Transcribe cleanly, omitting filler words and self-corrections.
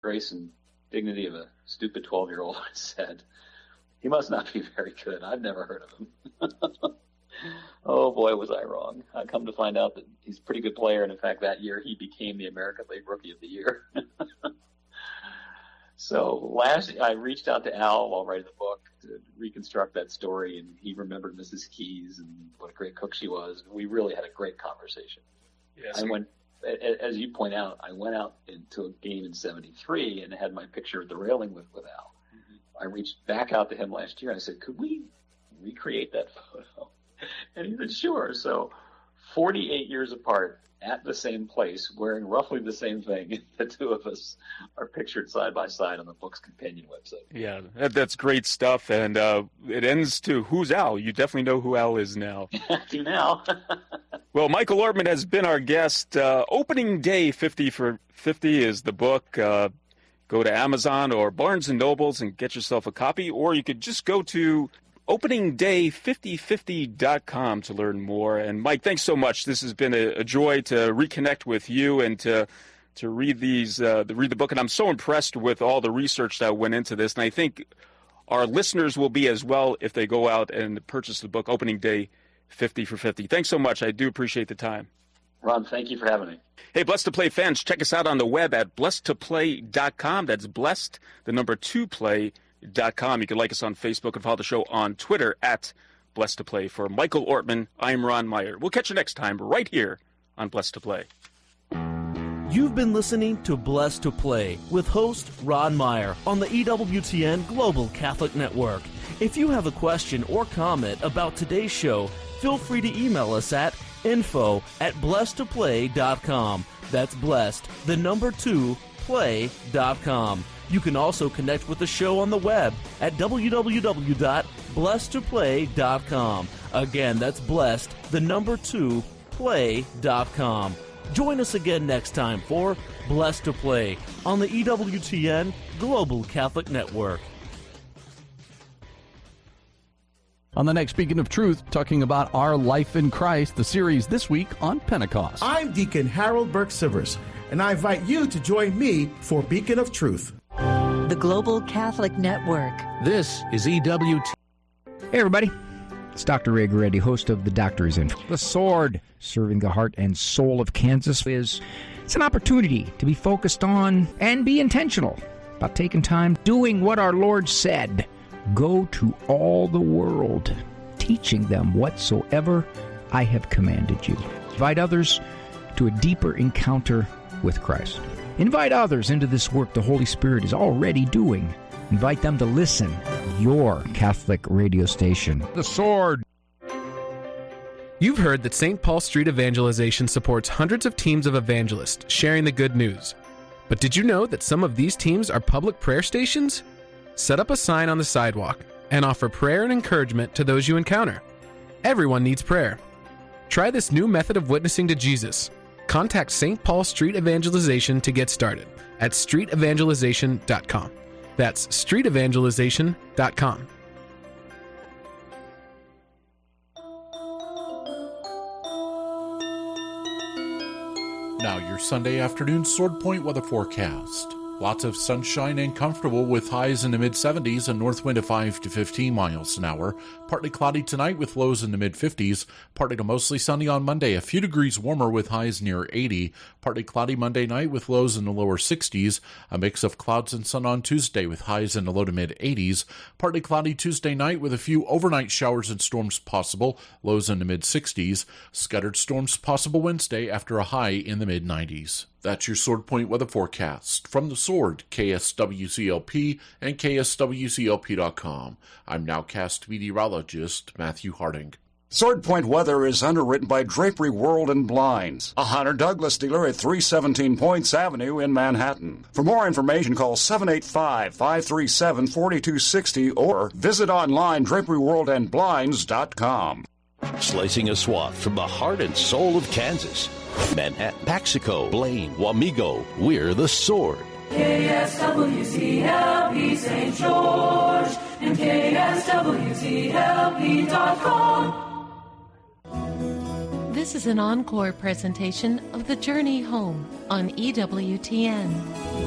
grace and dignity of a stupid 12-year-old, I said, he must not be very good. I've never heard of him. Oh, boy, was I wrong. I come to find out that he's a pretty good player, and in fact, that year he became the American League Rookie of the Year. So I reached out to Al while writing the book to reconstruct that story, and he remembered Mrs. Keys and what a great cook she was. We really had a great conversation. Yes. As you point out, I went out into a game in '73 and had my picture at the railing with Al. Mm-hmm. I reached back out to him last year and I said, could we recreate that photo? And he said, sure. So 48 years apart at the same place, wearing roughly the same thing, the two of us are pictured side by side on the book's companion website. Yeah, that's great stuff. And it ends to who's Al? You definitely know who Al is now. I do now. Well, Michael Ortman has been our guest. Opening Day 50 for 50 is the book. Go to Amazon or Barnes & Nobles and get yourself a copy, or you could just go to openingday5050.com to learn more. And Mike, thanks so much. This has been a joy to reconnect with you and to read read the book. And I'm so impressed with all the research that went into this. And I think our listeners will be as well if they go out and purchase the book, Opening Day 50 for 50. Thanks so much. I do appreciate the time. Ron, thank you for having me. Hey, Blessed to Play fans, check us out on the web at blessedtoplay.com. That's blessed, the number 2 play.com. You can like us on Facebook and follow the show on Twitter at Blessed to Play. For Michael Ortman, I'm Ron Meyer. We'll catch you next time right here on Blessed to Play. You've been listening to Blessed to Play with host Ron Meyer on the EWTN Global Catholic Network. If you have a question or comment about today's show, feel free to email us at info@blessedtoplay.com. That's blessed, the number 2, play.com. You can also connect with the show on the web at www.blessedtoplay.com. Again, that's blessed, the number 2, play.com. Join us again next time for Blessed to Play on the EWTN Global Catholic Network. On the next Beacon of Truth, talking about our life in Christ, the series this week on Pentecost. I'm Deacon Harold Burke-Sivers, and I invite you to join me for Beacon of Truth. The Global Catholic Network. This is EWT. Hey, everybody. It's Dr. Ray Goretti, host of The Doctor Is In. The Sword, serving the heart and soul of Kansas, it's an opportunity to be focused on and be intentional about taking time doing what our Lord said. Go to all the world, teaching them whatsoever I have commanded you. Invite others to a deeper encounter with Christ. Invite others into this work the Holy Spirit is already doing. Invite them to listen. Your Catholic radio station. The Sword. You've heard that St. Paul Street Evangelization supports hundreds of teams of evangelists sharing the good news. But did you know that some of these teams are public prayer stations? Set up a sign on the sidewalk and offer prayer and encouragement to those you encounter. Everyone needs prayer. Try this new method of witnessing to Jesus. Contact St. Paul Street Evangelization to get started at streetevangelization.com. That's streetevangelization.com. Now your Sunday afternoon Sword Point weather forecast. Lots of sunshine and comfortable with highs in the mid-70s and north wind of 5 to 15 miles an hour. Partly cloudy tonight with lows in the mid-50s. Partly to mostly sunny on Monday, a few degrees warmer with highs near 80. Partly cloudy Monday night with lows in the lower 60s. A mix of clouds and sun on Tuesday with highs in the low to mid-80s. Partly cloudy Tuesday night with a few overnight showers and storms possible. Lows in the mid-60s. Scattered storms possible Wednesday after a high in the mid-90s. That's your Sword Point weather forecast. From the Sword, KSWCLP and KSWCLP.com. I'm nowcast meteorologist Matthew Harding. Sword Point weather is underwritten by Drapery World and Blinds, a Hunter Douglas dealer at 317 Points Avenue in Manhattan. For more information, call 785-537-4260 or visit online draperyworldandblinds.com. Slicing a swath from the heart and soul of Kansas. Manhattan, Paxico, Blaine, Wamego, we're the Sword. KSWCLP St. George and KSWCLP.com. This is an encore presentation of The Journey Home on EWTN.